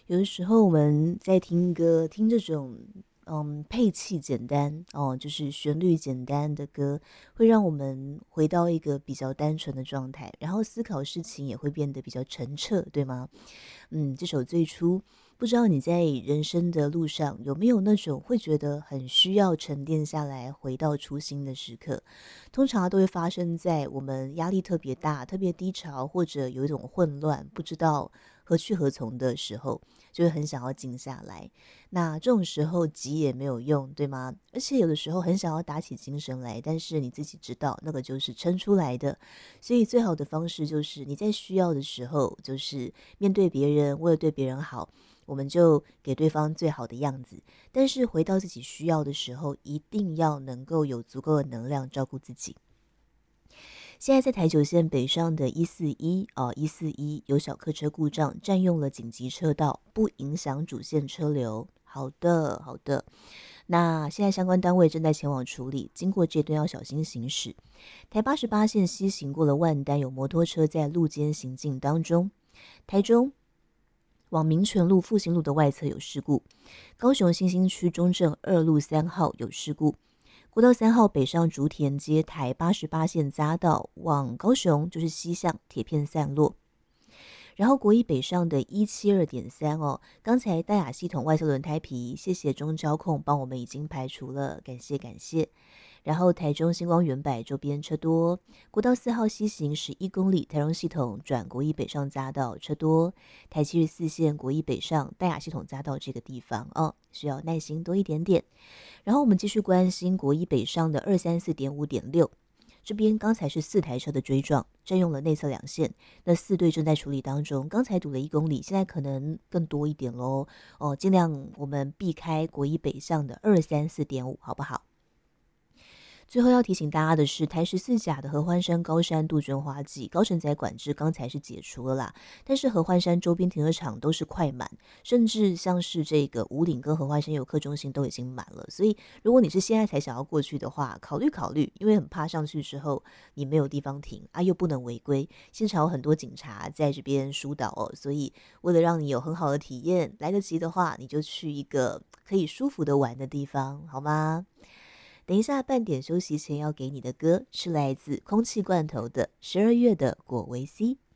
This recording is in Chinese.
有的时候我们在听歌，听这种配器简单哦，就是旋律简单的歌，会让我们回到一个比较单纯的状态，然后思考事情也会变得比较澄澈，对吗？这首最初，不知道你在人生的路上有没有那种会觉得很需要沉淀下来，回到初心的时刻？通常都会发生在我们压力特别大、特别低潮，或者有一种混乱，不知道何去何从的时候，就会很想要静下来。那这种时候急也没有用，对吗？而且有的时候很想要打起精神来，但是你自己知道那个就是撑出来的。所以最好的方式就是你在需要的时候，就是面对别人，为了对别人好，我们就给对方最好的样子。但是回到自己需要的时候，一定要能够有足够的能量照顾自己。现在在台九线北上的141有小客车故障，占用了紧急车道，不影响主线车流。好的，好的。那现在相关单位正在前往处理，经过这段要小心行驶。台88线西行过了万丹，有摩托车在路肩行进当中。台中往民权路、复兴路的外侧有事故，高雄新兴区中正2路3号有事故。国道3号北上竹田街台88线匝道往高雄就是西向铁片散落。然后国一北上的172.3哦，刚才大雅系统外侧轮胎皮，谢谢中交控帮我们已经排除了，感谢感谢。然后台中星光远百周边车多，国道4号西行11公里，台中系统转国一北上匝道车多，台74线国一北上大雅系统匝道这个地方哦，需要耐心多一点点。然后我们继续关心国一北上的234.5.6，这边刚才是4台车的追撞，占用了内侧2线，那4队正在处理当中。刚才堵了1公里，现在可能更多一点咯哦，尽量我们避开国一北上的234.5，好不好？最后要提醒大家的是，台14甲的合欢山高山杜鹃花季高承载管制刚才是解除了啦，但是合欢山周边停车场都是快满，甚至像是这个武岭跟合欢山游客中心都已经满了，所以如果你是现在才想要过去的话，考虑考虑，因为很怕上去之后你没有地方停啊，又不能违规，现场有很多警察在这边疏导哦，所以为了让你有很好的体验，来得及的话，你就去一个可以舒服的玩的地方，好吗？等一下半点休息前要给你的歌是来自空气罐头的12月的果维 C。